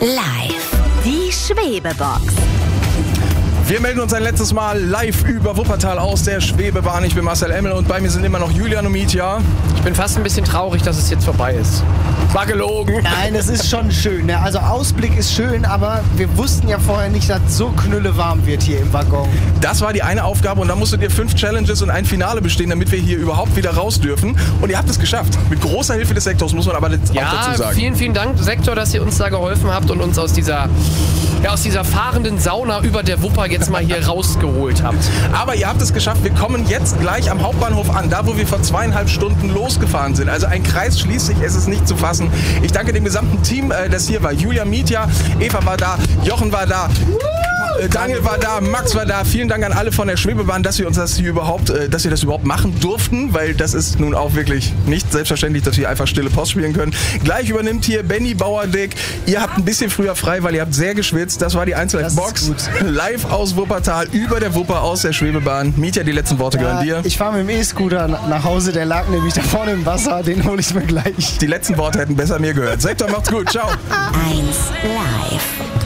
Live. Die Schwebebox. Wir melden uns ein letztes Mal live über Wuppertal aus der Schwebebahn. Ich bin Marcel Emmel und bei mir sind immer noch Julian und Mitja. Ich bin fast ein bisschen traurig, dass es jetzt vorbei ist. War gelogen. Nein, es ist schon schön. Ne? Also Ausblick ist schön, aber wir wussten ja vorher nicht, dass es so knüllewarm wird hier im Waggon. Das war die eine Aufgabe und dann musstet ihr 5 Challenges und ein Finale bestehen, damit wir hier überhaupt wieder raus dürfen. Und ihr habt es geschafft. Mit großer Hilfe des Sektors, muss man aber auch dazu sagen. Vielen, vielen Dank, Sektor, dass ihr uns da geholfen habt und uns aus dieser fahrenden Sauna über der Wupper jetzt mal hier rausgeholt habt. Aber ihr habt es geschafft. Wir kommen jetzt gleich am Hauptbahnhof an, da wo wir vor 2,5 Stunden losgefahren sind. Also ein Kreis schließt sich, es ist nicht zu fassen. Ich danke dem gesamten Team, das hier war. Julia, Mitja, Eva war da, Jochen war da. Daniel war da, Max war da. Vielen Dank an alle von der Schwebebahn, dass wir das überhaupt machen durften, weil das ist nun auch wirklich nicht selbstverständlich, dass wir einfach stille Post spielen können. Gleich übernimmt hier Benny Bauerdick. Ihr habt ein bisschen früher frei, weil ihr habt sehr geschwitzt. Das war die Einzelbox. Live aus Wuppertal, über der Wupper aus der Schwebebahn. Mitja, die letzten Worte gehören dir. Ich fahre mit dem E-Scooter nach Hause, der lag nämlich da vorne im Wasser, den hole ich mir gleich. Die letzten Worte hätten besser mir gehört. Sektor, macht's gut, ciao. 1 Live.